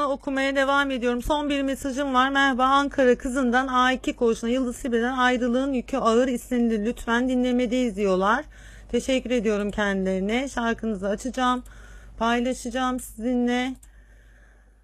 mesajlarımı okumaya devam ediyorum. Son bir mesajım var. Merhaba, Ankara kızından A2 koğuşuna Yıldız Sibel'den ayrılığın yükü ağır istenildi. Lütfen dinlemedeyiz diyorlar. Teşekkür ediyorum kendilerine. Şarkınızı açacağım. Paylaşacağım sizinle.